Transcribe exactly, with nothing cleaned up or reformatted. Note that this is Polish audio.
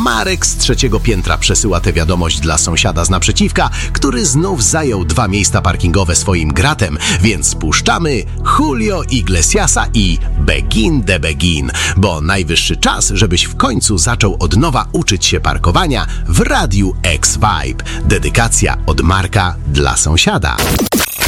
Marek z trzeciego piętra przesyła tę wiadomość dla sąsiada z naprzeciwka, który znów zajął dwa miejsca parkingowe swoim gratem, więc puszczamy Julio Iglesiasa i Begin de Begin, bo najwyższy czas, żebyś w końcu zaczął od nowa uczyć się parkowania w Radiu X-Vibe. Dedykacja od Marka dla sąsiada.